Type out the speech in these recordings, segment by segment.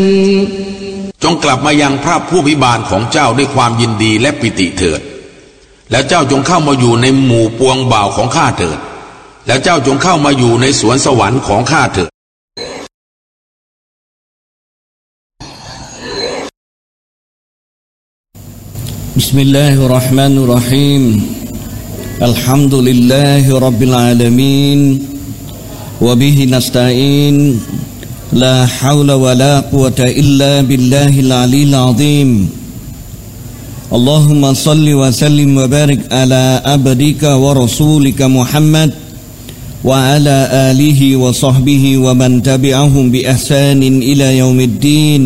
จงกลับมายังพระผู้อภิบาลของเจ้าด้วยความยินดีและปิติเถิดแล้วเจ้าจงเข้ามาอยู่ในหมู่ปวงบ่าวของข้าเถิดแล้วเจ้าจงเข้ามาอยู่ในสวนสวรรค์ของข้าเถิดบิสมิลลาฮิรเราะห์มานิรเราะฮีมอัลฮัมดุลิลลาฮิร็อบบิลอาลามีนวะบิฮินัสตะอีนลาฮาวละวะลากุวะตะอิลลาบิลลาฮิลอาลีลอะซีมاللهم صل وسلم وبارك على عبدك ورسولك محمد وعلى آله وصحبه ومن تبعهم بإحسان إلى يوم الدين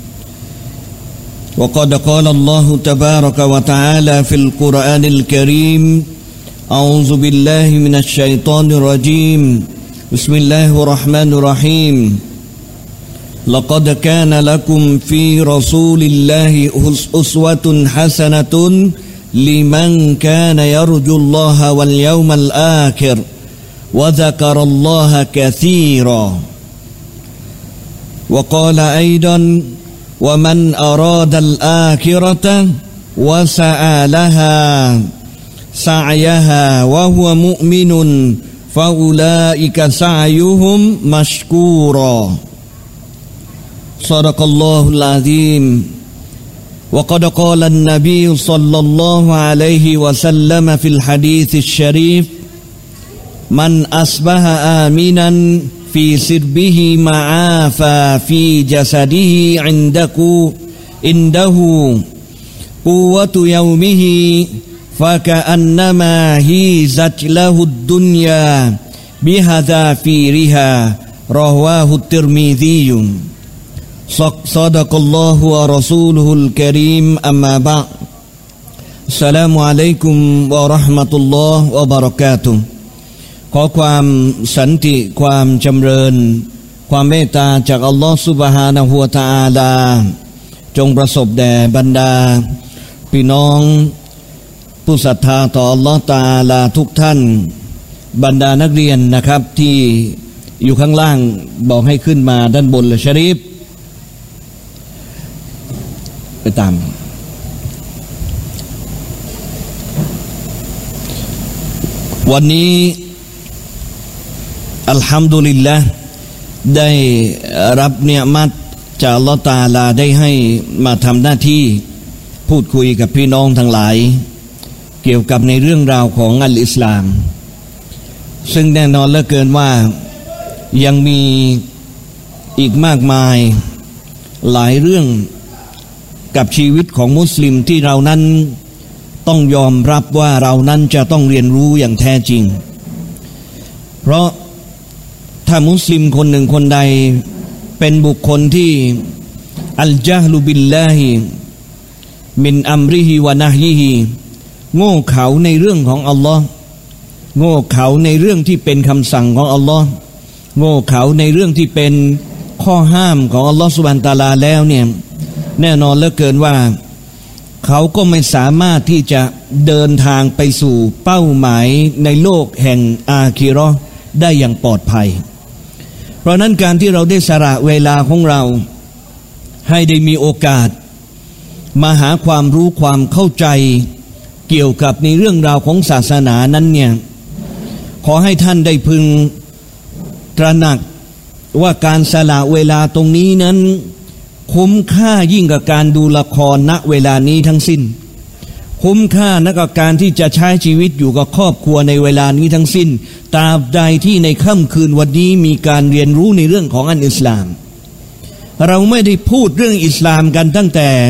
وقد قال الله تبارك وتعالى في القرآن الكريم أعوذ بالله من الشيطان الرجيم بسم الله الرحمن الرحيم لقد كان لكم في رسول الله أسوة حسنة لمن كان يرجو الله واليوم الآخر وذكر الله كثيرا وقال أيضا ومن أراد الآخرة وسعى لها سعيها وهو مؤمن فأولئك سعيهم مشكورا صدق الله العظيم وقد قال النبي صلى الله عليه وسلم في الحديث الشريف من أصبح آمنا في سربه معافى في جسده عنده قوة يومه فكأنما هيزت له الدنيا بحذافيرها رواه الترمذي صدق الله ورسوله الكريم أما بعد السلام عليكم ورحمة الله وبركاته ขอความสันติความจำเริญความเมตตาจากอัลลอฮฺซุบฮานะฮูวะตะอาลาจงประสบแด่บรรดาพี่น้องผู้ศรัทธาต่ออัลลอฮฺตะอาลาทุกท่านบรรดานักเรียนนะครับที่อยู่ข้างล่างบอกให้ขึ้นมาด้านบนเลยชะรีฟไปตามวันนี้อัลฮัมดุลิลละห์ได้รับเนียมัตจากอัลเลาะห์ตะอาลาได้ให้มาทำหน้าที่พูดคุยกับพี่น้องทั้งหลายเกี่ยวกับในเรื่องราวของอัลอิสลามซึ่งแน่นอนเหลือเกินว่ายังมีอีกมากมายหลายเรื่องกับชีวิตของมุสลิมที่เรานั้นต้องยอมรับว่าเรานั้นจะต้องเรียนรู้อย่างแท้จริงเพราะถ้ามุสลิมคนหนึ่งคนใดเป็นบุคคลที่อัลญะฮลุบิลลาฮิมินอัมริฮิวะนะฮีฮิโง่เขลาในเรื่องของอัลลอฮ์โง่เขลาในเรื่องที่เป็นคำสั่งของอัลลอฮ์โง่เขลาในเรื่องที่เป็นข้อห้ามของอัลลอฮ์ซุบฮานะฮูวะตะอาลาแล้วเนี่ยแน่นอนเหลือเกินว่าเขาก็ไม่สามารถที่จะเดินทางไปสู่เป้าหมายในโลกแห่งอาคิเราะห์ได้อย่างปลอดภัยเพราะนั้นการที่เราได้สละเวลาของเราให้ได้มีโอกาสมาหาความรู้ความเข้าใจเกี่ยวกับในเรื่องราวของศาสนานั้นเนี่ยขอให้ท่านได้พึงตระหนักว่าการสละเวลาตรงนี้นั้นคุ้มค่ายิ่งกับการดูละครณเวลานี้ทั้งสิ้นคุ้มค่านักกับการที่จะใช้ชีวิตอยู่กับครอบครัวในเวลานี้ทั้งสิ้นตราบใดที่ในค่ำคืนวันนี้มีการเรียนรู้ในเรื่องของอัลอิสลามเราไม่ได้พูดเรื่องอิสลามกันตั้งแต่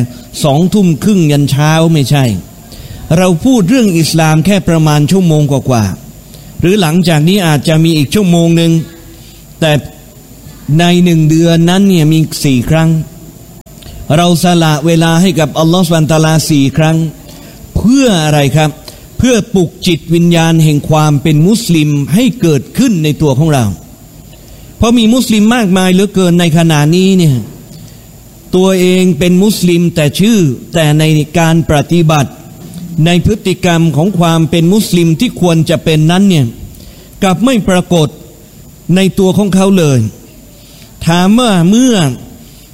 20:30ยันเช้าไม่ใช่เราพูดเรื่องอิสลามแค่ประมาณชั่วโมงกว่าๆหรือหลังจากนี้อาจจะมีอีกชั่วโมงนึงแต่ใน1 เดือนนั้นเนี่ยมี4 ครั้งเราสละเวลาให้กับอัลลอฮฺซุบฮานะฮูวะตะอาลา4 ครั้งเพื่ออะไรครับเพื่อปลุกจิตวิญญาณแห่งความเป็นมุสลิมให้เกิดขึ้นในตัวของเราเพราะมีมุสลิมมากมายเหลือเกินในขณะนี้เนี่ยตัวเองเป็นมุสลิมแต่ชื่อแต่ในการปฏิบัติในพฤติกรรมของความเป็นมุสลิมที่ควรจะเป็นนั้นเนี่ยกลับไม่ปรากฏในตัวของเขาเลยถามว่าเมื่อ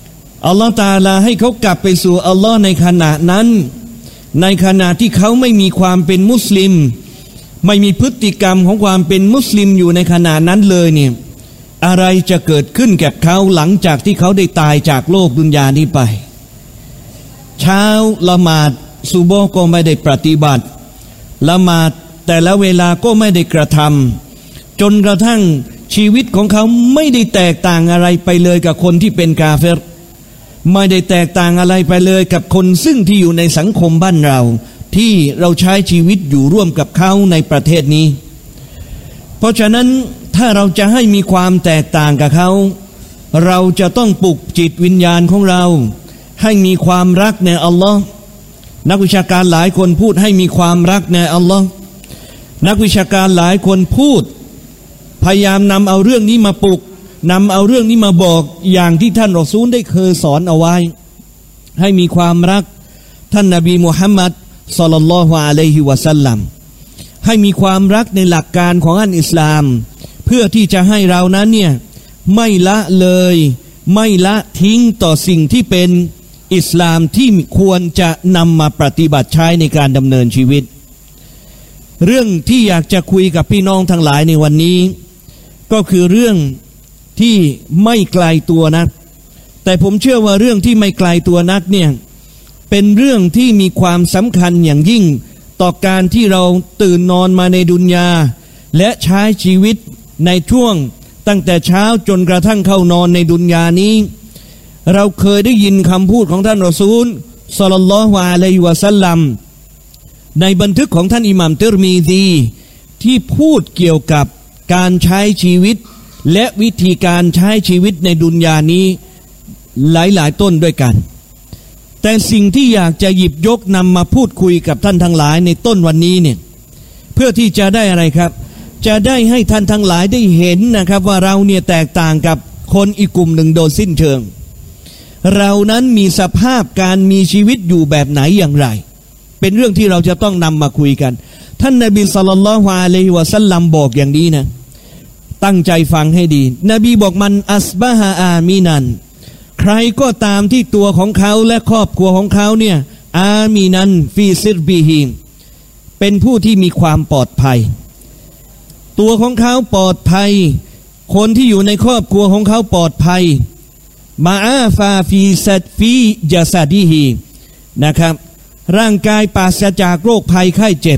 อัลลอฮฺตะอาลาให้เขากลับไปสู่อัลลอฮ์ในขณะนั้นในขณะที่เขาไม่มีความเป็นมุสลิมไม่มีพฤติกรรมของความเป็นมุสลิมอยู่ในขณะนั้นเลยเนี่ยอะไรจะเกิดขึ้นกับเขาหลังจากที่เขาได้ตายจากโลกดุนยานี้ไปเช้าละหมาดซุบฮ์ก็ไม่ได้ปฏิบัติละหมาดแต่ละเวลาก็ไม่ได้กระทำจนกระทั่งชีวิตของเขาไม่ได้แตกต่างอะไรไปเลยกับคนที่เป็นกาเฟรไม่ได้แตกต่างอะไรไปเลยกับคนซึ่งที่อยู่ในสังคมบ้านเราที่เราใช้ชีวิตอยู่ร่วมกับเขาในประเทศนี้เพราะฉะนั้นถ้าเราจะให้มีความแตกต่างกับเขาเราจะต้องปลุกจิตวิญญาณของเราให้มีความรักในอัลลอฮ์นักวิชาการหลายคนพูดให้มีความรักในอัลลอฮ์นักวิชาการหลายคนพูดพยายามนำเอาเรื่องนี้มาปลุกนำเอาเรื่องนี้มาบอกอย่างที่ท่านรอซูลได้เคยสอนเอาไว้ให้มีความรักท่านนบีมุฮัมมัดศ็อลลัลลอฮุอะลัยฮิวะซัลลัมให้มีความรักในหลักการของอันอิสลามเพื่อที่จะให้เรานั้นเนี่ยไม่ละเลยไม่ละทิ้งต่อสิ่งที่เป็นอิสลามที่ควรจะนำมาปฏิบัติใช้ในการดำเนินชีวิตเรื่องที่อยากจะคุยกับพี่น้องทั้งหลายในวันนี้ก็คือเรื่องที่ไม่ไกลตัวนักแต่ผมเชื่อว่าเรื่องที่ไม่ไกลตัวนักเนี่ยเป็นเรื่องที่มีความสำคัญอย่างยิ่งต่อการที่เราตื่นนอนมาในดุนยาและใช้ชีวิตในช่วงตั้งแต่เช้าจนกระทั่งเข้านอนในดุนยานี้เราเคยได้ยินคำพูดของท่านรอซูลศ็อลลัลลอฮุอะลัยฮิวะซัลลัมในบันทึกของท่านอิหม่ามติรมีซีที่พูดเกี่ยวกับการใช้ชีวิตและวิธีการใช้ชีวิตในดุนยานี้หลายต้นด้วยกันแต่สิ่งที่อยากจะหยิบยกนำมาพูดคุยกับท่านทั้งหลายในต้นวันนี้เนี่ยเพื่อที่จะได้อะไรครับจะได้ให้ท่านทั้งหลายได้เห็นนะครับว่าเราเนี่ยแตกต่างกับคนอีกกลุ่มหนึ่งโดยสิ้นเชิงเรานั้นมีสภาพการมีชีวิตอยู่แบบไหนอย่างไรเป็นเรื่องที่เราจะต้องนำมาคุยกันท่านนบีศ็อลลัลลอฮุอะลัยฮิวะซัลลัมบอกอย่างนี้นะตั้งใจฟังให้ดีนบีบอกมันอัสบะฮะอามินันใครก็ตามที่ตัวของเขาและครอบครัวของเขาเนี่ยอามินันฟีซิรบิฮิเป็นผู้ที่มีความปลอดภัยตัวของเขาปลอดภัยคนที่อยู่ในครอบครัวของเขาปลอดภัยมาอาฟาฟีซัดฟีญะซาดีฮีนะครับร่างกายปราศจากโรคภัยไข้เจ็บ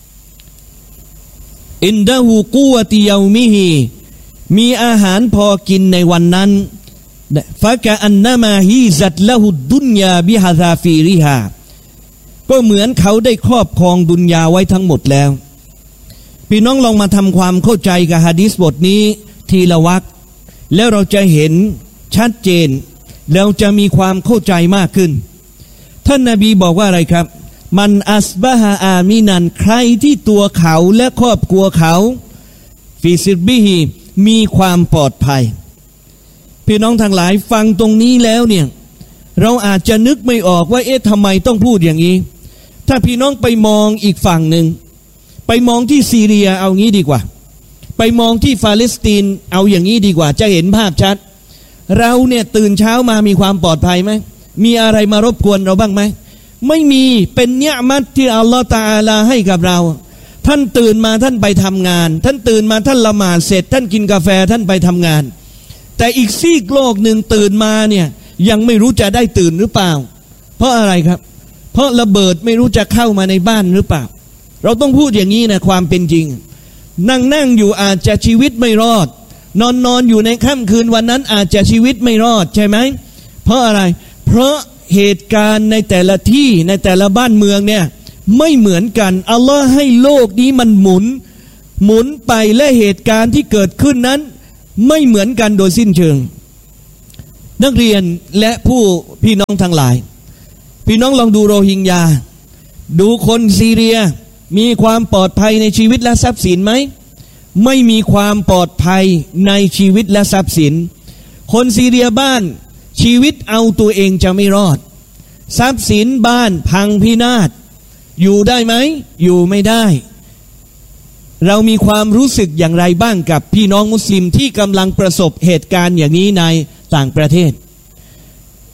อินดะฮูกุวะติยอมิฮีมีอาหารพอกินในวันนั้นฟะกะอันนะมาฮีซัตละฮุดดุนยาบิฮะซาฟีริฮาก็เหมือนเขาได้ครอบครองดุนยาไว้ทั้งหมดแล้วพี่น้องลองมาทำความเข้าใจกับหะดีษบทนี้ทีละวรรคแล้วเราจะเห็นชัดเจนเราจะมีความเข้าใจมากขึ้นท่านนบีบอกว่าอะไรครับมันอัสบะฮะอามินันใครที่ตัวเขาและครอบครัวเขาฟีซิรบิฮีมีความปลอดภัยพี่น้องทั้งหลายฟังตรงนี้แล้วเนี่ยเราอาจจะนึกไม่ออกว่าทำไมต้องพูดอย่างนี้ถ้าพี่น้องไปมองอีกฝั่งหนึ่งไปมองที่ซีเรียเอางี้ดีกว่าไปมองที่ปาเลสไตน์เอาอย่างนี้ดีกว่าจะเห็นภาพชัดเราเนี่ยตื่นเช้ามามีความปลอดภัยไหมมีอะไรมารบกวนเราบ้างไหมไม่มีเป็นเนียมัตที่อัลลอฮฺตะอาลาให้กับเราท่านตื่นมาท่านไปทำงานท่านตื่นมาท่านละหมาดเสร็จท่านกินกาแฟท่านไปทำงานแต่อีกซีกโลกหนึ่งตื่นมาเนี่ยยังไม่รู้จะได้ตื่นหรือเปล่าเพราะอะไรครับเพราะระเบิดไม่รู้จะเข้ามาในบ้านหรือเปล่าเราต้องพูดอย่างนี้นะความเป็นจริงนั่งอยู่อาจจะชีวิตไม่รอดนอนอยู่ในค่ำคืนวันนั้นอาจจะชีวิตไม่รอดใช่ไหมเพราะอะไรเพราะเหตุการณ์ในแต่ละที่ในแต่ละบ้านเมืองเนี่ยไม่เหมือนกันอัลลอฮ์ให้โลกนี้มันหมุนไปและเหตุการณ์ที่เกิดขึ้นนั้นไม่เหมือนกันโดยสิ้นเชิงนักเรียนและผู้พี่น้องทั้งหลายพี่น้องลองดูโรฮิงญาดูคนซีเรียมีความปลอดภัยในชีวิตและทรัพย์สินไหมไม่มีความปลอดภัยในชีวิตและทรัพย์สินคนซีเรียบ้านชีวิตเอาตัวเองจะไม่รอดทรัพย์สินบ้านพังพินาศอยู่ได้ไหมอยู่ไม่ได้เรามีความรู้สึกอย่างไรบ้างกับพี่น้องมุสลิมที่กำลังประสบเหตุการณ์อย่างนี้ในต่างประเทศ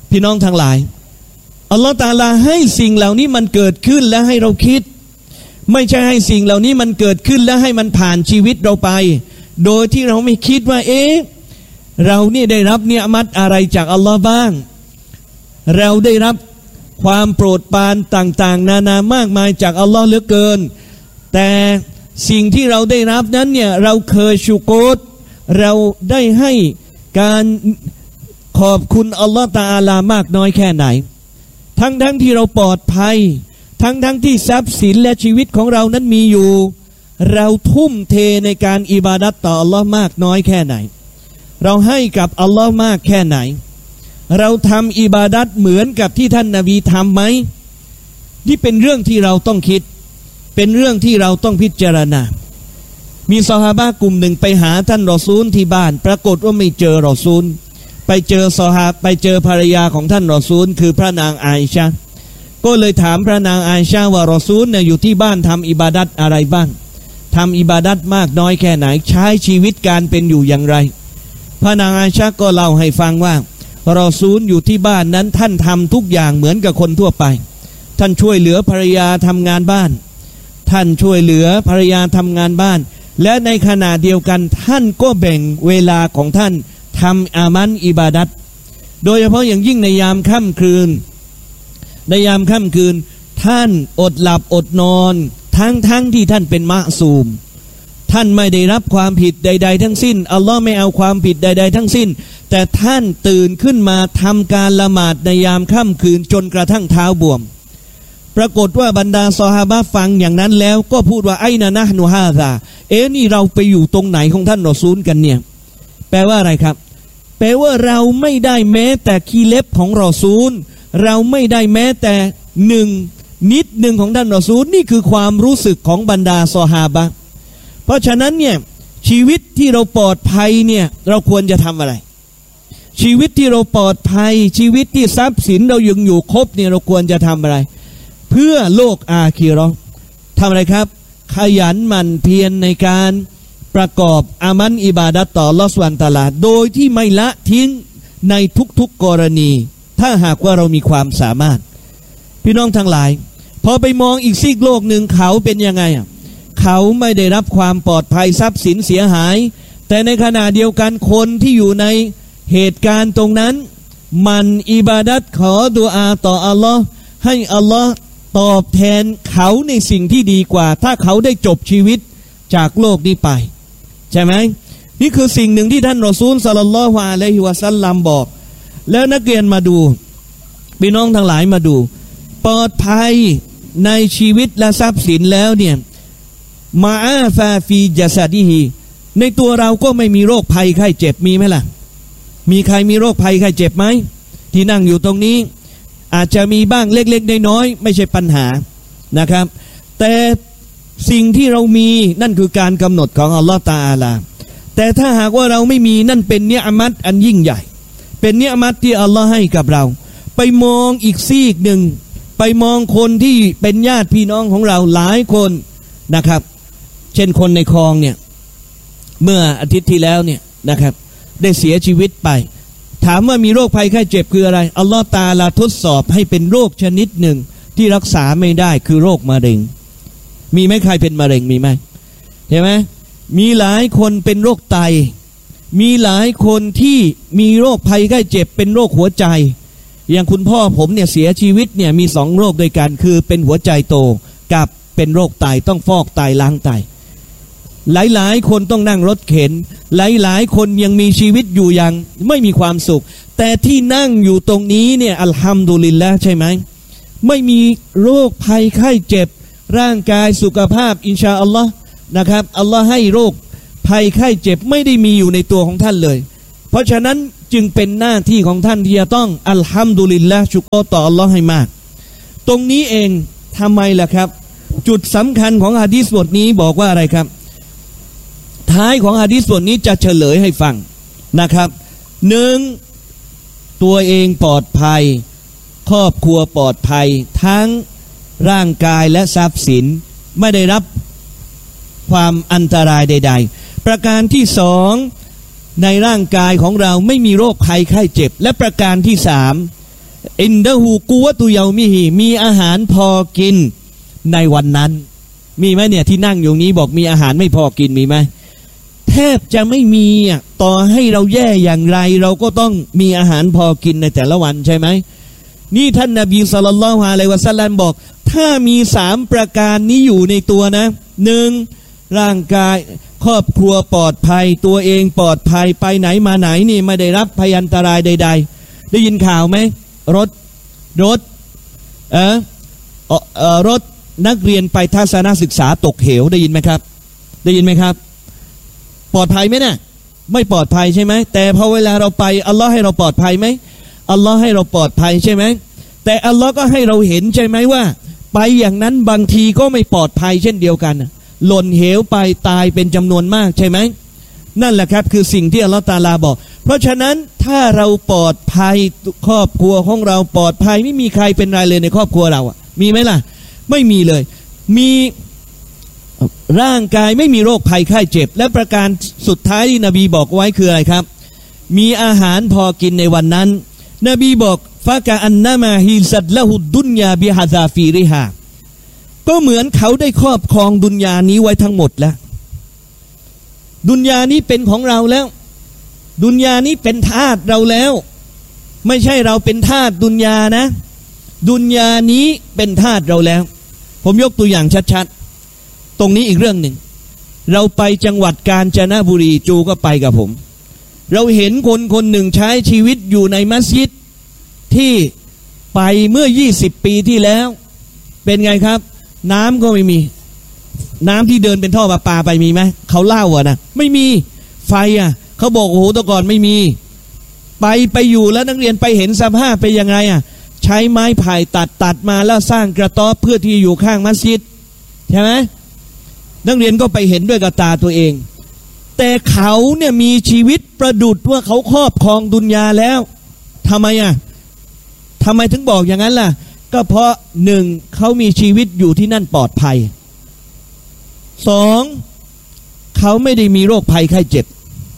พี่น้องทั้งหลายอัลลอฮฺตะอาลาให้สิ่งเหล่านี้มันเกิดขึ้นและให้เราคิดไม่ใช่ให้สิ่งเหล่านี้มันเกิดขึ้นและให้มันผ่านชีวิตเราไปโดยที่เราไม่คิดว่าเรานี่ได้รับเนียมัตอะไรจากอัลลอฮ์บ้างเราได้รับความโปรดปรานต่างๆนานามากมายจากอัลลอฮ์เหลือเกินแต่สิ่งที่เราได้รับนั้นเนี่ยเราเคยชูโกรเราได้ให้การขอบคุณอัลลอฮ์ตะอาลามากน้อยแค่ไหนทั้งที่เราปลอดภัยทั้งที่ทรัพย์สินและชีวิตของเรานั้นมีอยู่เราทุ่มเทในการอิบาดัตต่ออัลลอฮ์มากน้อยแค่ไหนเราให้กับอัลลอฮ์มากแค่ไหนเราทำอิบาดัตเหมือนกับที่ท่านนบีทำไหมนี่เป็นเรื่องที่เราต้องคิดเป็นเรื่องที่เราต้องพิจารณามีซอฮาบะห์กลุ่มหนึ่งไปหาท่านรอซูลที่บ้านปรากฏว่าไม่เจอรอซูลไปเจอภรรยาของท่านรอซูลคือพระนางอาอิชะห์ก็เลยถามพระนางอาอิชะห์ว่ารอซูลเนี่ยอยู่ที่บ้านทำอิบาดัตอะไรบ้างทำอิบาดัตมากน้อยแค่ไหนใช้ชีวิตการเป็นอยู่อย่างไรพระนางอาอิชะห์ก็เล่าให้ฟังว่ารอซูลอยู่ที่บ้านนั้นท่านทำทุกอย่างเหมือนกับคนทั่วไปท่านช่วยเหลือภรรยาทำงานบ้านท่านช่วยเหลือภรรยาทำงานบ้านและในขณะเดียวกันท่านก็แบ่งเวลาของท่านทำอามันอิบาดัตโดยเฉพาะอย่างยิ่งในยามค่ำคืนท่านอดหลับอดนอนทั้งที่ท่านเป็นมะซูมท่านไม่ได้รับความผิดใดๆทั้งสิ้นอัลลอฮ์ไม่เอาความผิดใดๆทั้งสิ้นแต่ท่านตื่นขึ้นมาทำการละหมาดในยามค่ำคืนจนกระทั่งเท้าบวมปรากฏว่าบรรดาซอฮาบะห์ฟังอย่างนั้นแล้วก็พูดว่าไอ้นะนูฮาซานี่เราไปอยู่ตรงไหนของท่านรอซูลกันเนี่ยแปลว่าอะไรครับแปลว่าเราไม่ได้แม้แต่ขี้เล็บของรอซูลเราไม่ได้แม้แต่นิดหนึ่งของท่านรอซูลนี่คือความรู้สึกของบรรดาซอฮาบะห์เพราะฉะนั้นเนี่ยชีวิตที่เราปลอดภัยเนี่ยเราควรจะทำอะไรชีวิตที่เราปลอดภัยชีวิตที่ทรัพย์สินเรายังอยู่ครบเนี่ยเราควรจะทำอะไรเพื่อโลกอาคีเราะห์ทำอะไรครับขยันหมั่นเพียรในการประกอบอามันอิบาดัตต่ออัลเลาะห์ซุบฮานะฮูวะตะอาลาโดยที่ไม่ละทิ้งในทุกๆกรณีถ้าหากว่าเรามีความสามารถพี่น้องทั้งหลายพอไปมองอีกซีกโลกหนึ่งเขาเป็นยังไงเขาไม่ได้รับความปลอดภัยทรัพย์สินเสียหายแต่ในขณะเดียวกันคนที่อยู่ในเหตุการณ์ตรงนั้นมันอิบาดัตขอดุอาต่ออัลลอฮ์ให้อัลลอฮ์ตอบแทนเขาในสิ่งที่ดีกว่าถ้าเขาได้จบชีวิตจากโลกนี้ไปใช่ไหมนี่คือสิ่งหนึ่งที่ท่านรอซูลศ็อลลัลลอฮุอะลัยฮิวะซัลลัมบอกแล้วนักเรียนมาดูพี่น้องทั้งหลายมาดูปลอดภัยในชีวิตและทรัพย์สินแล้วเนี่ยมาอาฟาฟีญะซะดิฮิในตัวเราก็ไม่มีโรคภัยไข้เจ็บมีไหมล่ะมีใครมีโรคภัยไข้เจ็บไหมที่นั่งอยู่ตรงนี้อาจจะมีบ้างเล็กๆน้อยๆไม่ใช่ปัญหานะครับแต่สิ่งที่เรามีนั่นคือการกำหนดของอัลลอฮฺตะอาลาแต่ถ้าหากว่าเราไม่มีนั่นเป็นเนียมัตอันยิ่งใหญ่เป็นเนียมัตที่อัลลอฮฺให้กับเราไปมองอีกซีกหนึ่งไปมองคนที่เป็นญาติพี่น้องของเราหลายคนนะครับเช่นคนในคลองเนี่ยเมื่ออาทิตย์ที่แล้วเนี่ยนะครับได้เสียชีวิตไปถามว่ามีโรคภัยไข้เจ็บคืออะไรอัลลอฮฺตะอาลาทดสอบให้เป็นโรคชนิดหนึ่งที่รักษาไม่ได้คือโรคมะเร็งมีไหมใครเป็นมะเร็งมีไหมเห็นไหมมีหลายคนเป็นโรคไตมีหลายคนที่มีโรคภัยไข้เจ็บเป็นโรคหัวใจอย่างคุณพ่อผมเนี่ยเสียชีวิตเนี่ยมี2โรคด้วยกันคือเป็นหัวใจโตกับเป็นโรคไตต้องฟอกไตล้างไตหลายๆคนต้องนั่งรถเข็นหลายๆคนยังมีชีวิตอยู่อย่างไม่มีความสุขแต่ที่นั่งอยู่ตรงนี้เนี่ยอัลฮัมดุลิลละห์ใช่ไหมไม่มีโรคภัยไข้เจ็บร่างกายสุขภาพอินชาอัลลอฮ์นะครับอัลลอฮ์ให้โรคภัยไข้เจ็บไม่ได้มีอยู่ในตัวของท่านเลยเพราะฉะนั้นจึงเป็นหน้าที่ของท่านที่จะต้องอัลฮัมดุลิลละห์ชุกรต่ออัลลอฮ์ให้มากตรงนี้เองทำไมล่ะครับจุดสำคัญของหะดีษบทนี้บอกว่าอะไรครับท้ายของหะดีษบทนี้จะเฉลยให้ฟังนะครับ1ตัวเองปลอดภัยครอบครัวปลอดภัยทั้งร่างกายและทรัพย์สินไม่ได้รับความอันตรายใดๆประการที่2ในร่างกายของเราไม่มีโรคภัยไข้เจ็บและประการที่3 อินดะฮูกุวะตุเยามิฮีมีอาหารพอกินในวันนั้นมีไหมเนี่ยที่นั่งอยู่นี้บอกมีอาหารไม่พอกินมีไหมแทบจะไม่มีต่อให้เราแย่อย่างไรเราก็ต้องมีอาหารพอกินในแต่ละวันใช่ไหมนี่ท่านนบีศ็อลลัลลอฮุอะลัยฮิวะซัลลัมบอกถ้ามี3ประการนี้อยู่ในตัวนะ1ร่างกายครอบครัวปลอดภัยตัวเองปลอดภัยไปไหนมาไหนนี่ไม่ได้รับพยันตรายใดๆได้ยินข่าวไหมรถนักเรียนไปทัศนศึกษาตกเหวได้ยินไหมครับได้ยินไหมครับปลอดภัยไหมนะไม่ปลอดภัยใช่ไหมแต่พอเวลาเราไปอัลลอฮ์ให้เราปลอดภัยไหมอัลลอฮ์ให้เราปลอดภัยใช่ไหมแต่อัลลอฮ์ก็ให้เราเห็นใช่ไหมว่าไปอย่างนั้นบางทีก็ไม่ปลอดภัยเช่นเดียวกันหล่นเหวไปตายเป็นจำนวนมากใช่ไหมนั่นแหละครับคือสิ่งที่อัลลอฮ์ตะอาลาบอกเพราะฉะนั้นถ้าเราปลอดภัยครอบครัวของเราปลอดภัยไม่มีใครเป็นไรเลยในครอบครัวเรามีไหมล่ะไม่มีเลยมีร่างกายไม่มีโรคภัยไข้เจ็บและประการสุดท้ายที่นบีบอกไว้คืออะไรครับมีอาหารพอกินในวันนั้นนบีบอกฟะกะอันนะมาฮิซัดละหุดดุนยาบิฮะซาฟีริฮาก็เหมือนเขาได้ครอบครองดุนยานี้ไว้ทั้งหมดแล้วดุนยานี้เป็นของเราแล้วดุนยานี้เป็นทาสเราแล้วไม่ใช่เราเป็นทาสดุนยานะดุนยานี้เป็นทาสเราแล้วผมยกตัวอย่างชัดๆตรงนี้อีกเรื่องหนึ่งเราไปจังหวัดกาญจนบุรีจูก็ไปกับผมเราเห็นคนหนึ่งใช้ชีวิตอยู่ในมัสยิดที่ไปเมื่อ20 ปีที่แล้วเป็นไงครับน้ำก็ไม่มีน้ำที่เดินเป็นท่อประปาไปมีไหมเขาเล่านะไม่มีไฟเขาบอกโอ้โหแต่ก่อนไม่มีไปอยู่แล้วนักเรียนไปเห็นสภาพไปยังไงใช้ไม้ไผ่ตัดมาแล้วสร้างกระต๊อบเพื่อที่อยู่ข้างมัสยิดใช่ไหมนักเรียนก็ไปเห็นด้วยกับตาตัวเองแต่เขาเนี่ยมีชีวิตประดุจว่าเขาครอบครองดุนยาแล้วทำไมทำไมถึงบอกอย่างนั้นล่ะก็เพราะ1เขามีชีวิตอยู่ที่นั่นปลอดภัย2เขาไม่ได้มีโรคภัยไข้เจ็บ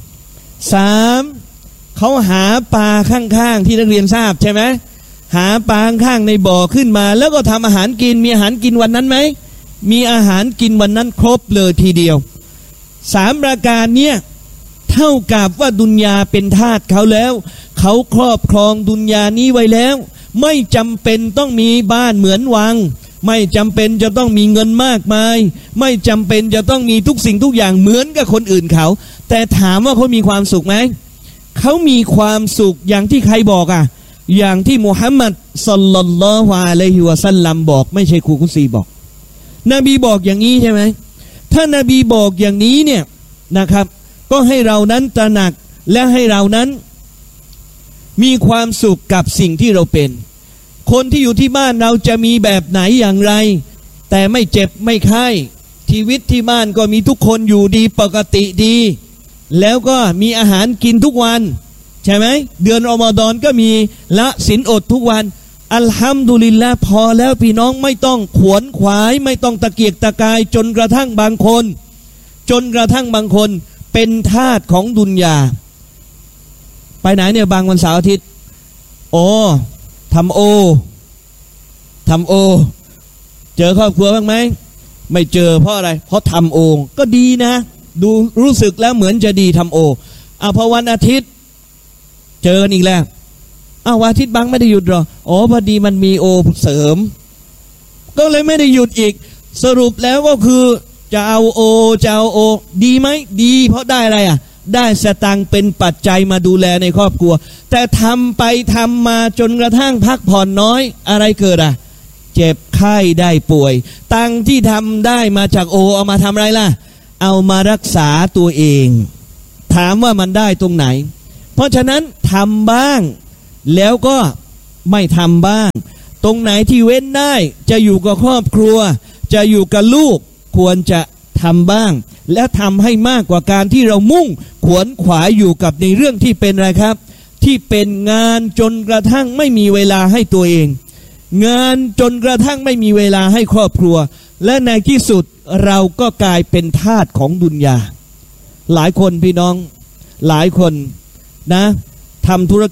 3เขาหาปลาข้างๆที่นักเรียนทราบใช่ไหมหาปลาข้างในบ่อขึ้นมาแล้วก็ทำอาหารกินมีอาหารกินวันนั้นไหมมีอาหารกินวันนั้นครบเลยทีเดียว3ประการเนี้ยเท่ากับว่าดุนยาเป็นทาสเขาแล้วเขาครอบครองดุนยานี้ไว้แล้วไม่จำเป็นต้องมีบ้านเหมือนวังไม่จำเป็นจะต้องมีเงินมากมายไม่จำเป็นจะต้องมีทุกสิ่งทุกอย่างเหมือนกับคนอื่นเขาแต่ถามว่าเขามีความสุขไหมเขามีความสุขอย่างที่ใครบอกอย่างที่มุฮัมมัดศ็อลลัลลอฮุอะลัยฮิวะซัลลัมบอกไม่ใช่ครูกุซีบอกนบีบอกอย่างนี้ใช่ไหมถ้านบีบอกอย่างนี้เนี่ยนะครับก็ให้เรานั้นตระหนักและให้เรานั้นมีความสุขกับสิ่งที่เราเป็นคนที่อยู่ที่บ้านเราจะมีแบบไหนอย่างไรแต่ไม่เจ็บไม่ไข้ชีวิตที่บ้านก็มีทุกคนอยู่ดีปกติดีแล้วก็มีอาหารกินทุกวันใช่ไหมเดือนรอมฎอนก็มีละศีลอดทุกวันอัลฮัมดุลิลละห์พอแล้วพี่น้องไม่ต้องขวนขวายไม่ต้องตะเกียกตะกายจนกระทั่งบางคนเป็นทาสของดุนยาไปไหนเนี่ยบางวันเสาร์อาทิตย์ทำโอเจอครอบครัวบ้างไหมไม่เจอเพราะอะไรเพราะทำโอก็ดีนะดูรู้สึกแล้วเหมือนจะดีทำโอพอวันอาทิตย์เจอกันอีกแล้ววันอาทิตย์บางไม่ได้หยุดหรอพอดีมันมีโอเสริมก็เลยไม่ได้หยุดอีกสรุปแล้วก็คือจะเอาโอดีไหมดีเพราะได้อะไรได้สตังค์เป็นปัจจัยมาดูแลในครอบครัวแต่ทำไปทำมาจนกระทั่งพักผ่อนน้อยอะไรเกิดเจ็บไข้ได้ป่วยตังค์ที่ทำได้มาจากเอามาทำอะไรล่ะเอามารักษาตัวเองถามว่ามันได้ตรงไหนเพราะฉะนั้นทำบ้างแล้วก็ไม่ทำบ้างตรงไหนที่เว้นได้จะอยู่กับครอบครัวจะอยู่กับลูกควรจะทำบ้างและทำให้มากกว่าการที่เรามุ่งขวนขวายอยู่กับในเรื่องที่เป็นอะไรครับที่เป็นงานจนกระทั่งไม่มีเวลาให้ตัวเองงานจนกระทั่งไม่มีเวลาให้ครอบครัวและในที่สุดเราก็กลายเป็นทาสของดุนยาหลายคนพี่น้องหลายคนนะทำธุรกิจ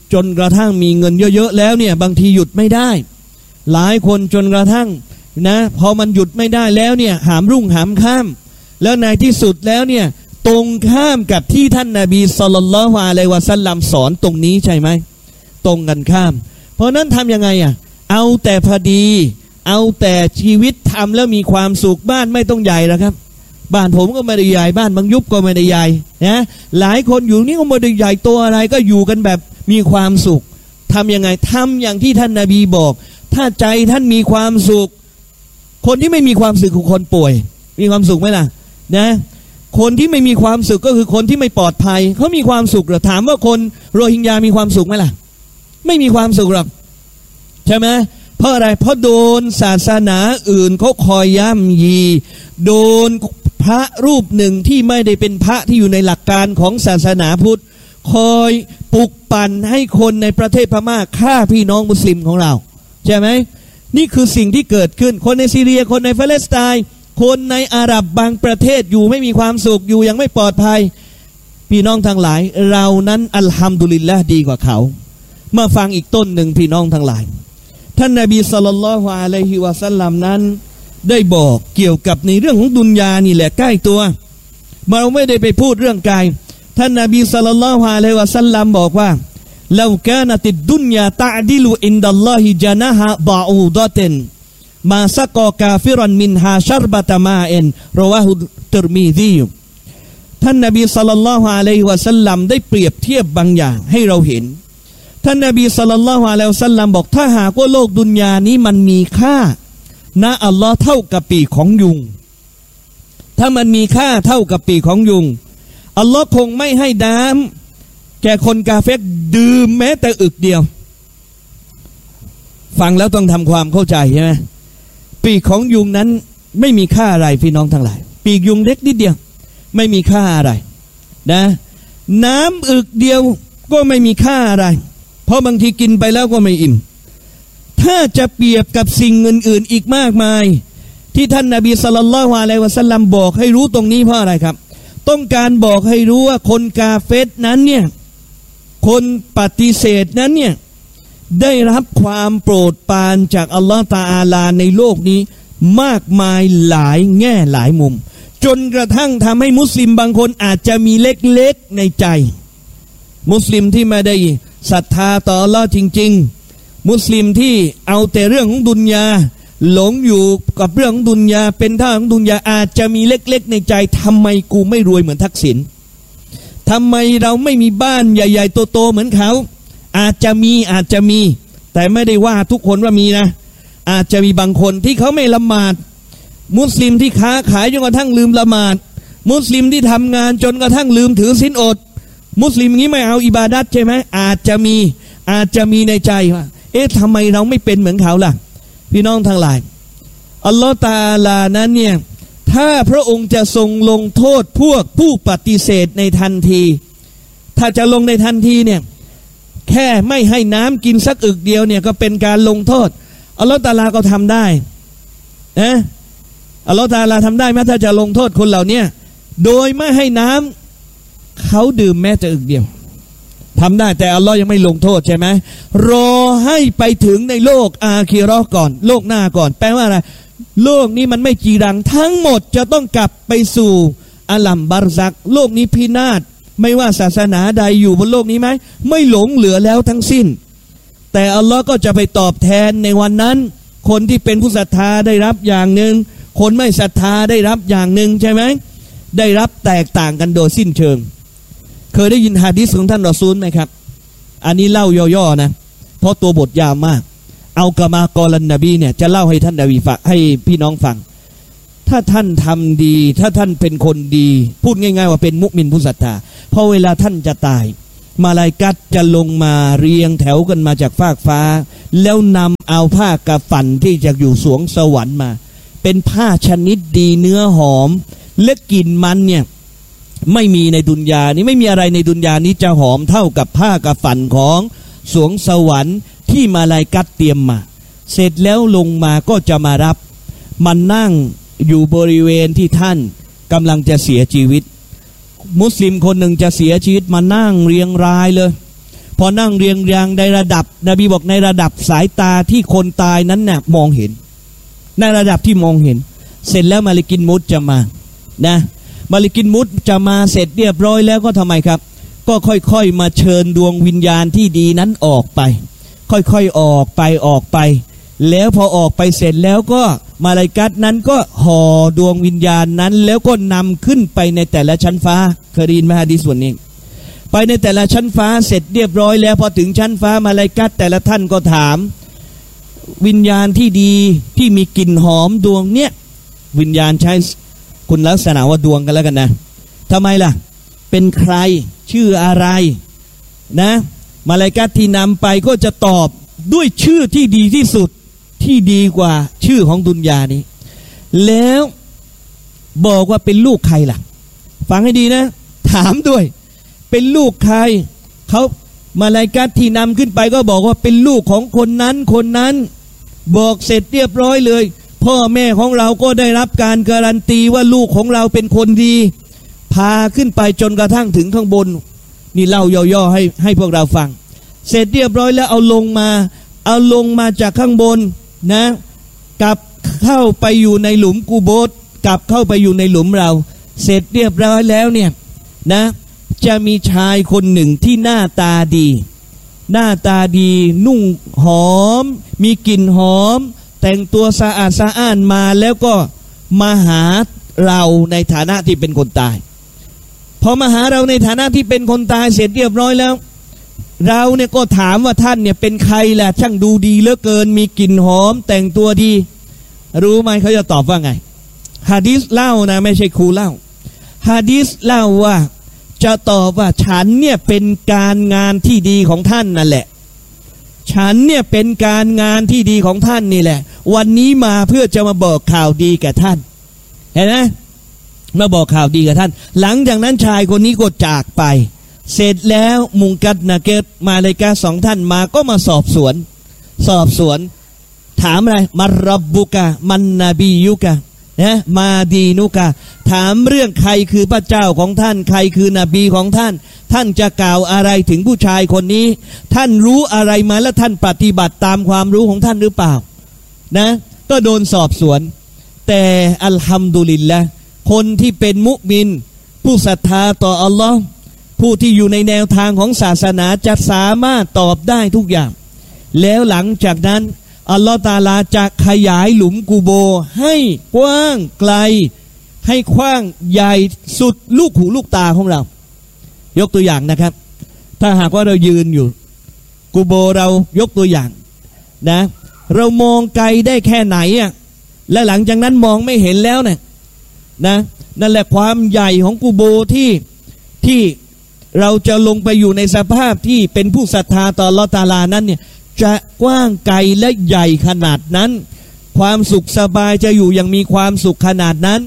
จนกระทั่งมีเงินเยอะๆแล้วเนี่ยบางทีหยุดไม่ได้หลายคนจนกระทั่งนะพอมันหยุดไม่ได้แล้วเนี่ยหามรุ่งหามค่ำแล้วในที่สุดแล้วเนี่ยตรงข้ามกับที่ท่านนบีศ็อลลัลลอฮุอะลัยฮิวะซัลลัมสอนตรงนี้ใช่ไหมตรงกันข้ามเพราะนั้นทำยังไงอ่ะเอาแต่พอดีเอาแต่ชีวิตทำแล้วมีความสุขบ้านไม่ต้องใหญ่แล้วครับบ้านผมก็ไม่ได้ใหญ่บ้านบางยุบก็ไม่ได้ใหญ่นะหลายคนอยู่นี่ก็ไม่ได้ใหญ่ตัวอะไรก็อยู่กันแบบมีความสุขทำยังไงทำอย่างที่ท่านนบีบอกถ้าใจท่านมีความสุขคนที่ไม่มีความสุขคือคนป่วยมีความสุขไหมล่ะนะคนที่ไม่มีความสุขก็คือคนที่ไม่ปลอดภัยเขามีความสุขหรือถามว่าคนโรฮิงญามีความสุขไหมล่ะไม่มีความสุขหรอกใช่ไหมเพราะอะไรเพราะโดนศาสนาอื่นเขาคอยย่ำยีโดนพระรูปหนึ่งที่ไม่ได้เป็นพระที่อยู่ในหลักการของศาสนาพุทธคอยปลุกปั่นให้คนในประเทศพม่าฆ่าพี่น้องมุสลิมของเราใช่ไหมนี่คือสิ่งที่เกิดขึ้นคนในซีเรียคนในปาเลสไตน์คนในอาหรับบางประเทศอยู่ไม่มีความสุขอยู่ยังไม่ปลอดภัยพี่น้องทั้งหลายเรานั้นอัลฮัมดุลิลละห์ดีกว่าเขามาฟังอีกต้นหนึ่งพี่น้องทั้งหลายท่านนบีศ็อลลัลลอฮุอะลัยฮิวะซัลลัมนั้นได้บอกเกี่ยวกับในเรื่องของดุนยานี่แหละใกล้ตัวเราไม่ได้ไปพูดเรื่องกายท่านนบีศ็อลลัลลอฮุอะลัยฮิวะซัลลัมบอกว่าลาวกานะติดดุนยาตะอดิลุอินดัลลอฮิญะนะฮะบะอูดะตินมาซะกอกาฟิรันมินฮาชัรบะตะมาอินรอวะฮุติรมิซีท่านนบีศ็อลลัลลอฮุอะลัยฮิวะซัลลัมได้เปรียบเทียบบางอย่างให้เราเห็นท่านนบีศ็อลลัลลอฮุอะลัยฮิวะซัลลัมบอกถ้าหากว่าโลกดุนยานี้มันมีค่านะอัลลอฮ์เท่ากับปีกของยุงถ้ามันมีค่าเท่ากับปีกของยุงอัลลอฮ์คงไม่ให้น้ำแก่คนกาเฟรดื่มแม้แต่อึกเดียวฟังแล้วต้องทำความเข้าใจใช่ไหมปีกของยุงนั้นไม่มีค่าอะไรพี่น้องทั้งหลายปีกยุงเล็กนิดเดียวไม่มีค่าอะไรนะน้ำอึกเดียวก็ไม่มีค่าอะไรเพราะบางทีกินไปแล้วก็ไม่อิ่มถ้าจะเปรียบกับสิ่งอื่นๆอีกมากมายที่ท่านนบีศ็อลลัลลอฮุอะลัยฮิวะซัลลัมบอกให้รู้ตรงนี้เพราะอะไรครับต้องการบอกให้รู้ว่าคนกาเฟรนั้นเนี่ยคนปฏิเสธนั้นเนี่ยได้รับความโปรดปรานจากอัลลอฮฺตะอาลาในโลกนี้มากมายหลายแง่หลายมุมจนกระทั่งทำให้มุสลิมบางคนอาจจะมีเล็กๆในใจมุสลิมที่ไม่ได้ศรัทธาต่ออัลลอฮฺจริงๆมุสลิมที่เอาแต่เรื่องของดุนยาหลงอยู่กับเรื่องของดุนยาเป็นท่าของดุนยาอาจจะมีเล็กๆในใจทำไมกูไม่รวยเหมือนทักษิณทำไมเราไม่มีบ้านใหญ่ๆโตๆเหมือนเขาอาจจะมีแต่ไม่ได้ว่าทุกคนว่ามีนะอาจจะมีบางคนที่เขาไม่ละหมาดมุสลิมที่ค้าขายจนกระทั่งลืมละหมาดมุสลิมที่ทำงานจนกระทั่งลืมถือศีลอดมุสลิมนี้ไม่เอาอิบาดัตใช่ไหมอาจจะมีในใจว่าทำไมเราไม่เป็นเหมือนเขาล่ะพี่น้องทั้งหลายอัลลอฮฺตะอาลานั้นเนี่ยถ้าพระองค์จะทรงลงโทษพวกผู้ปฏิเสธในทันทีถ้าจะลงในทันทีเนี่ยแค่ไม่ให้น้ำกินสักอึกเดียวเนี่ยก็เป็นการลงโทษอัลลอฮฺตะอาลาก็ทำได้นะอัลลอฮฺตะอาลาทำได้ไหมถ้าจะลงโทษคนเหล่านี้โดยไม่ให้น้ำเขาดื่มแม้แต่อึกเดียวทำได้แต่อัลลอฮ์ยังไม่ลงโทษใช่ไหมรอให้ไปถึงในโลกอาคิเราะห์ก่อนโลกหน้าก่อนแปลว่าอะไรโลกนี้มันไม่จีรังทั้งหมดจะต้องกลับไปสู่อาลัมบาร์ซักโลกนี้พินาศไม่ว่าศาสนาใดอยู่บนโลกนี้ไหมไม่หลงเหลือแล้วทั้งสิ้นแต่อัลลอฮ์ก็จะไปตอบแทนในวันนั้นคนที่เป็นผู้ศรัทธาได้รับอย่างหนึ่งคนไม่ศรัทธาได้รับอย่างหนึ่งใช่ไหมได้รับแตกต่างกันโดยสิ้นเชิงเคยได้ยินหะดีษของท่านรอซูลไหมครับอันนี้เล่าย่อๆนะเพราะตัวบทยาวมากเอากามากอลันนบีเนี่ยจะเล่าให้ท่านนบีฟังให้พี่น้องฟังถ้าท่านทำดีถ้าท่านเป็นคนดีพูดง่ายๆว่าเป็นมุมินผู้ศรัทธาพอเวลาท่านจะตายมาลาอิกะฮ์จะลงมาเรียงแถวกันมาจากฟากฟ้าแล้วนำเอาผ้ากะฟันที่จะอยู่สวงสวรรค์มาเป็นผ้าชนิดดีเนื้อหอมและกลิ่นมันเนี่ยไม่มีในดุนยานี้ไม่มีอะไรในดุนยานี้จะหอมเท่ากับผ้ากะฟันของสวงสวรรค์ที่มาลาอิกะฮ์เตรียมมาเสร็จแล้วลงมาก็จะมารับมันนั่งอยู่บริเวณที่ท่านกำลังจะเสียชีวิตมุสลิมคนหนึ่งจะเสียชีวิตมานั่งเรียงรายเลยพอนั่งเรียงในระดับนบีบอกในระดับสายตาที่คนตายนั้นน่ะมองเห็นในระดับที่มองเห็นเสร็จแล้วมาลิกินมุตจะมานะมาลิกินมุตจะมาเสร็จเรียบร้อยแล้วก็ทำไมครับก็ค่อยๆมาเชิญดวงวิญญาณที่ดีนั้นออกไปค่อยๆออกไปแล้วพอออกไปเสร็จแล้วก็มาลาอิกะฮ์นั้นก็ห่อดวงวิญญาณนั้นแล้วก็นำขึ้นไปในแต่ละชั้นฟ้าเคยได้ยินไหมหะดีษส่วนนี้ไปในแต่ละชั้นฟ้าเสร็จเรียบร้อยแล้วพอถึงชั้นฟ้ามาลาอิกะฮ์แต่ละท่านก็ถามวิญญาณที่ดีที่มีกลิ่นหอมดวงเนี้ยวิญญาณใช้คุณลักษณะว่าดวงกันแล้วกันนะทำไมล่ะเป็นใครชื่ออะไรนะมาลาอิกะฮ์ที่นำไปก็จะตอบด้วยชื่อที่ดีที่สุดที่ดีกว่าชื่อของดุนยานี้แล้วบอกว่าเป็นลูกใครล่ะฟังให้ดีนะถามด้วยเป็นลูกใครเขามาลาอิกะฮ์ที่นำขึ้นไปก็บอกว่าเป็นลูกของคนนั้นบอกเสร็จเรียบร้อยเลยพ่อแม่ของเราก็ได้รับการการันตีว่าลูกของเราเป็นคนดีพาขึ้นไปจนกระทั่งถึงข้างบนนี่เล่าย่อๆให้พวกเราฟังเสร็จเรียบร้อยแล้วเอาลงมาจากข้างบนนะกลับเข้าไปอยู่ในหลุมกูโบสกลับเข้าไปอยู่ในหลุมเราเสร็จเรียบร้อยแล้วเนี่ยนะจะมีชายคนหนึ่งที่หน้าตาดีนุ่งหอมมีกลิ่นหอมแต่งตัวสะอาดสะอ้านมาแล้วก็มาหาเราในฐานะที่เป็นคนตายพอมาหาเราในฐานะที่เป็นคนตายเสร็จเรียบร้อยแล้วเราเนี่ยก็ถามว่าท่านเนี่ยเป็นใครล่ะช่างดูดีเหลือเกินมีกลิ่นหอมแต่งตัวดีรู้ไหมเขาจะตอบว่าไงหะดีษเล่านะไม่ใช่ครูเล่าหะดีษเล่าว่าจะตอบว่าฉันเนี่ยเป็นการงานที่ดีของท่านนั่นแหละฉันเนี่ยเป็นการงานที่ดีของท่านนี่แหละวันนี้มาเพื่อจะมาบอกข่าวดีแก่ท่านเห็นไหมมาบอกข่าวดีกับท่านหลังจากนั้นชายคนนี้ก็จากไปเสร็จแล้วมุงกัดนาเกตมาเลยกาสองท่านมาก็มาสอบสวนถามอะไรมารับบุกะมันนบียุกะนะมาดีนุกะถามเรื่องใครคือพระเจ้าของท่านใครคือนบีของท่านท่านจะกล่าวอะไรถึงผู้ชายคนนี้ท่านรู้อะไรมาและท่านปฏิบัติตามความรู้ของท่านหรือเปล่านะก็โดนสอบสวนแต่อัลฮัมดุลิลละห์คนที่เป็นมุมินผู้ศรัทธาต่ออัลลอฮ์ผู้ที่อยู่ในแนวทางของศาสนาจะสามารถตอบได้ทุกอย่างแล้วหลังจากนั้นอัลลอฮ์ตะอาลาจะขยายหลุมกูโบให้กว้างไกลให้กว้างใหญ่สุดลูกหูลูกตาของเรายกตัวอย่างนะครับถ้าหากว่าเรายืนอยู่กูโบเรายกตัวอย่างนะเรามองไกลได้แค่ไหนอ่ะและหลังจากนั้นมองไม่เห็นแล้วเนี่ยนะนั่นแหละความใหญ่ของกูโบที่เราจะลงไปอยู่ในสภาพที่เป็นผู้ศรัทธาต่ออัลเลาะห์ตะอาลานั้นเนี่ยจะกว้างไกลและใหญ่ขนาดนั้นความสุขสบายจะอยู่อย่างมีความสุขขนาดนั้น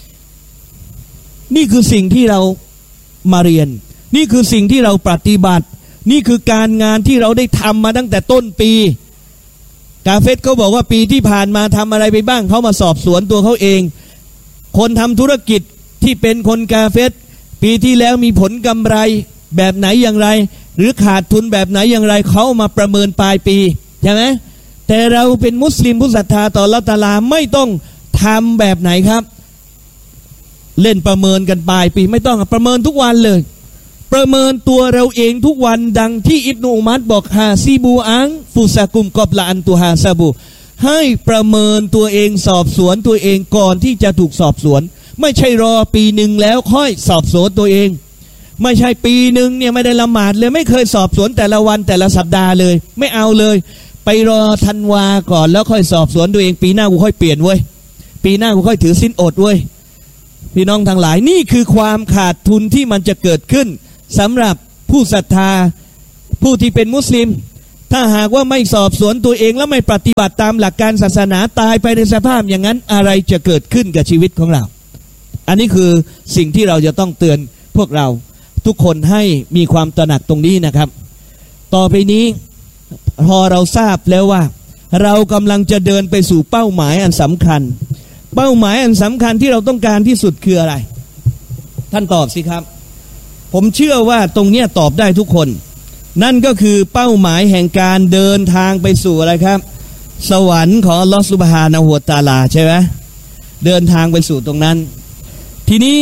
นี่คือสิ่งที่เรามาเรียนนี่คือสิ่งที่เราปฏิบัตินี่คือการงานที่เราได้ทำมาตั้งแต่ต้นปีกาเฟสเขาบอกว่าปีที่ผ่านมาทำอะไรไปบ้างเขามาสอบสวนตัวเขาเองคนทำธุรกิจที่เป็นคนกาเฟสปีที่แล้วมีผลกำไรแบบไหนอย่างไรหรือขาดทุนแบบไหนอย่างไรเขามาประเมินปลายปีใช่ไหมแต่เราเป็นมุสลิมผู้ศรัทธาต่ออัลเลาะห์ตะอาลาไม่ต้องทำแบบไหนครับเล่นประเมินกันปลายปีไม่ต้องประเมินทุกวันเลยประเมินตัวเราเองทุกวันดังที่อิบนุอุมัรบอกฮาซิบูอังฟุซากุมกอบละอันตุฮาซาบูให้ประเมินตัวเองสอบสวนตัวเองก่อนที่จะถูกสอบสวนไม่ใช่รอปีหนึ่งแล้วค่อยสอบสวนตัวเองไม่ใช่ปีหนึ่งเนี่ยไม่ได้ละหมาดเลยไม่เคยสอบสวนแต่ละวันแต่ละสัปดาห์เลยไม่เอาเลยไปรอธันวาก่อนแล้วค่อยสอบสวนตัวเองปีหน้ากูค่อยเปลี่ยนเว้ยปีหน้ากูค่อยถือศีลอดเว้ยพี่น้องทั้งหลายนี่คือความขาดทุนที่มันจะเกิดขึ้นสำหรับผู้ศรัทธาผู้ที่เป็นมุสลิมถ้าหากว่าไม่สอบสวนตัวเองแล้วไม่ปฏิบัติตามหลักการศาสนาตายไปในสภาพอย่างนั้นอะไรจะเกิดขึ้นกับชีวิตของเราอันนี้คือสิ่งที่เราจะต้องเตือนพวกเราทุกคนให้มีความตระหนักตรงนี้นะครับต่อไปนี้พอเราทราบแล้วว่าเรากำลังจะเดินไปสู่เป้าหมายอันสำคัญเป้าหมายอันสำคัญที่เราต้องการที่สุดคืออะไรท่านตอบสิครับผมเชื่อว่าตรงนี้ตอบได้ทุกคนนั่นก็คือเป้าหมายแห่งการเดินทางไปสู่อะไรครับสวรรค์ของอัลลอฮฺซุบฮานะฮูวะตะอาลาใช่ไหมเดินทางไปสู่ตรงนั้นทีนี้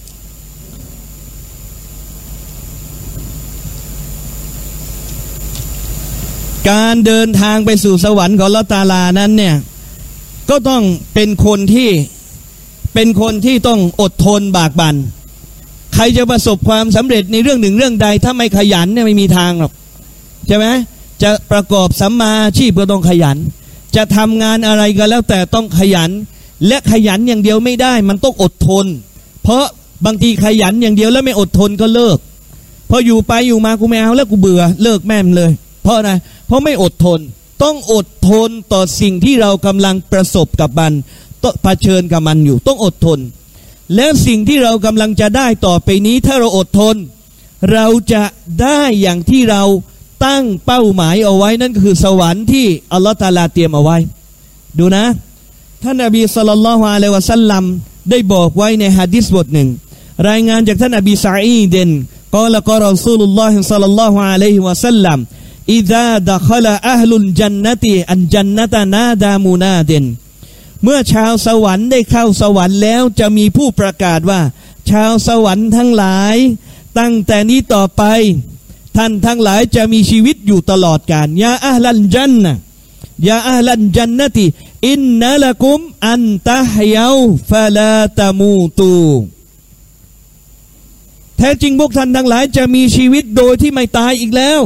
การเดินทางไปสู่สวรรค์ของอัลลอฮฺตะอาลานั้นเนี่ยก็ต้องเป็นคนที่ต้องอดทนบากบั่นใครจะประสบความสำเร็จในเรื่องหนึ่งเรื่องใดถ้าไม่ขยันเนี่ยไม่มีทางหรอกใช่ไหมจะประกอบสัมมาอาชีพก็ต้องขยันจะทำงานอะไรก็แล้วแต่ต้องขยันและขยันอย่างเดียวไม่ได้มันต้องอดทนเพราะบางทีขยันอย่างเดียวแล้วไม่อดทนก็เลิกพออยู่ไปอยู่มากูไม่เอาแล้วกูเบื่อเลิกแม่มเลยเพราะอะไรเพราะไม่อดทนต้องอดทนต่อสิ่งที่เรากำลังประสบกับมันต้องเผชิญกับมันอยู่ต้องอดทนแล้วสิ่งที่เรากำลังจะได้ต่อไปนี้ถ้าเราอดทนเราจะได้อย่างที่เราตั้งเป้าหมายเอาไว้นั่นก็คือสวรรค์ที่อัลลอฮฺตะอาลาเตรียมเอาไว้ดูนะท่านนบีศ็อลลัลลอฮุอะลัยฮิวะซัลลัมได้บอกไว้ในหะดีษบทหนึ่งรายงานจากท่านอบีซะอีดกล่าวกล่าวรอซูลุลลอฮิศ็อลลัลลอฮุอะลัยฮิวะซัลลัมอิซาดะคอลอะห์ลุลญันนะติอันญันนะตะนาดามูนาดินเมื่อชาวสวรรค์ได้เข้าสวรรค์แล้วจะมีผู้ประกาศว่าชาวสวรรค์ทั้งหลายตั้งแต่นี้ต่อไปท่านทั้งหลายจะมีชีวิตอยู่ตลอดกาลยาอะห์ลันญันนะยาอะห์ลันญันนะติอินนะละกุมอันตะฮยาฟะลาตะมูตูแท้จริงพวกท่านทั้งหลายจะมีชีวิตโดยที่ไม่ตายอีกแล้ว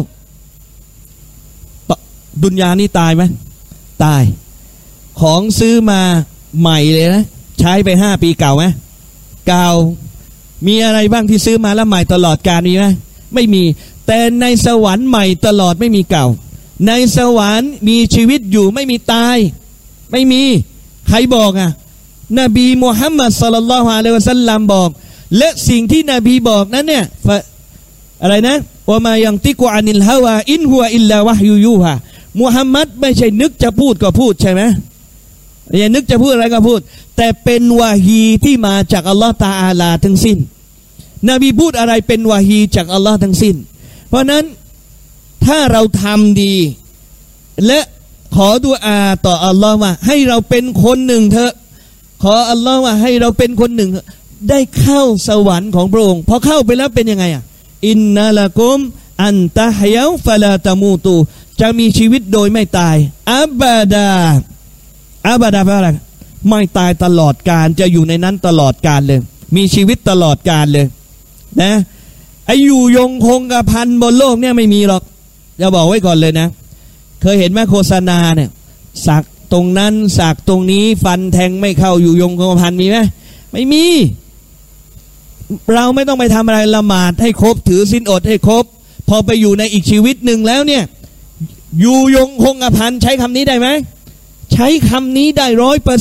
ดุนยานี่ตายไหมตายของซื้อมาใหม่เลยนะใช้ไป5 ปีเก่าไหมเก่ามีอะไรบ้างที่ซื้อมาแล้วใหม่ตลอดกาลมีไหมไม่มีแต่ในสวรรค์ใหม่ตลอดไม่มีเก่าในสวรรค์มีชีวิตอยู่ไม่มีตายไม่มีใครบอกอ่ะนบีมุฮัมมัดศ็อลลัลลอฮุอะลัยฮิวะซัลลัมบอกและสิ่งที่นบีบอกนั้นเนี่ยอะไรนะวะมายังติกุอานิลฮาวาอินฮุวะอิลลาวะฮยุยูฮามุฮัมมัดไม่ใช่นึกจะพูดก็พูดใช่ไหมอย่านึกจะพูดอะไรก็พูดแต่เป็นวาฮีที่มาจากอัลลอฮฺตะอาลาทั้งสิ้นนบีพูดอะไรเป็นวาฮีจากอัลลอฮฺทั้งสิ้นเพราะนั้นถ้าเราทำดีและขอดุอาต่ออัลลอฮฺว่าให้เราเป็นคนหนึ่งเถอะขออัลลอฮฺว่าให้เราเป็นคนหนึ่งได้เข้าสวรรค์ของพระองค์พอเข้าไปแล้วเป็นยังไงอ่ะอินนาละกุมอันตะฮยาฟะลาตะมูตูจะมีชีวิตโดยไม่ตายอับบาดาแปลว่าอะไรไม่ตายตลอดกาลจะอยู่ในนั้นตลอดกาลเลยมีชีวิตตลอดกาลเลยนะไอ้อยู่ยงคงกระพันบนโลกเนี่ยไม่มีหรอกจะบอกไว้ก่อนเลยนะเคยเห็นไหมโฆษณาเนี่ยสักตรงนั้นสักตรงนี้ฟันแทงไม่เข้าอยู่ยงคงกระพันมีไหมไม่มีเราไม่ต้องไปทำอะไรละหมาดให้ครบถือศีลอดให้ครบพอไปอยู่ในอีกชีวิตหนึ่งแล้วเนี่ยอยู่ยงคงกระพันใช้คำนี้ได้ไหมใช้คำนี้ได้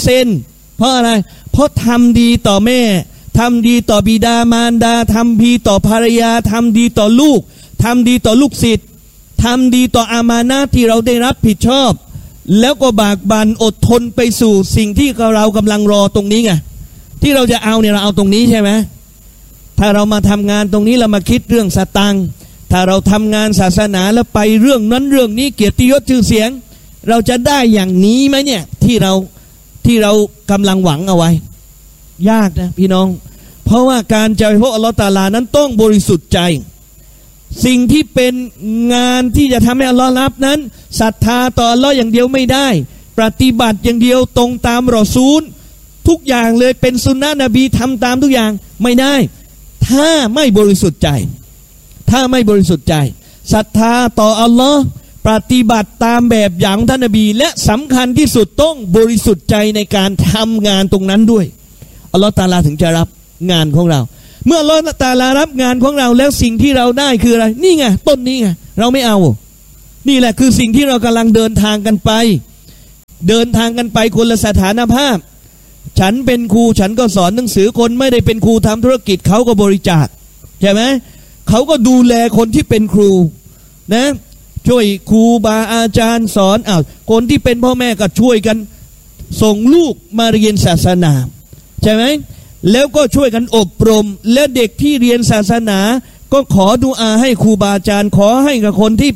100%เพราะอะไรเพราะทำดีต่อแม่ทำดีต่อบิดามารดาทำดีต่อภรรยาทำดีต่อลูกทำดีต่อลูกศิษย์ทำดีต่ออามานะห์ที่เราได้รับผิดชอบแล้วก็บากบั่นอดทนไปสู่สิ่งที่เรากำลังรอตรงนี้ไงที่เราจะเอาเนี่ยเราเอาตรงนี้ใช่ไหมถ้าเรามาทำงานตรงนี้เรามาคิดเรื่องสตังค์ถ้าเราทำงานศาสนาแล้วไปเรื่องนั้นเรื่องนี้เกียรติยศชื่อเสียงเราจะได้อย่างนี้ไหมเนี่ยที่เรากำลังหวังเอาไว้ยากนะพี่น้องเพราะว่าการจะไปพบอัลลอฮฺตะอาลานั้นต้องบริสุทธิ์ใจสิ่งที่เป็นงานที่จะทำให้อัลลอฮฺรับนั้นศรัทธาต่ออัลลอฮฺอย่างเดียวไม่ได้ปฏิบัติอย่างเดียวตรงตามรอซูลทุกอย่างเลยเป็นสุนนะนบีทำตามทุกอย่างไม่ได้ถ้าไม่บริสุทธิ์ใจศรัทธาต่ออัลลอฮฺปฏิบัติตามแบบอย่างท่านนบีและสำคัญที่สุดต้องบริสุทธิ์ใจในการทำงานตรงนั้นด้วยอัลลอฮฺตะอาลาถึงจะรับงานของเราเมื่ออัลลอฮฺตะอาลารับงานของเราแล้วสิ่งที่เราได้คืออะไรนี่ไงต้นนี้ไงเราไม่เอานี่แหละคือสิ่งที่เรากำลังเดินทางกันไปคนละสถานภาพฉันเป็นครูฉันก็สอนหนังสือคนไม่ได้เป็นครูทำธุรกิจเขาก็บริจาคใช่ไหมเขาก็ดูแลคนที่เป็นครูนะช่วยครูบาอาจารย์สอนคนที่เป็นพ่อแม่ก็ช่วยกันส่งลูกมาเรียนศาสนาใช่ไหมแล้วก็ช่วยกันอบรมและเด็กที่เรียนศาสนาก็ขอดุอาให้ครูบาอาจารย์ขอให้กับคนที่